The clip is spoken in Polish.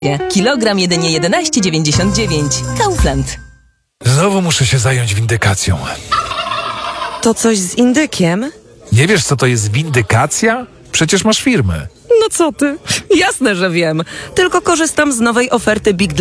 Kilogram jedynie 11,99. Kaufland. Znowu muszę się zająć windykacją. To coś z indykiem? Nie wiesz, co to jest windykacja? Przecież masz firmę. No co ty? Jasne, że wiem. Tylko korzystam z nowej oferty Big